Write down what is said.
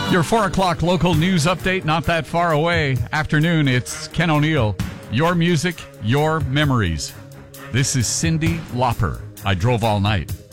Your 4 o'clock local news update, not that far away. Afternoon, it's Ken O'Neill. Your music, your memories. This is Cyndi Lauper. I drove all night.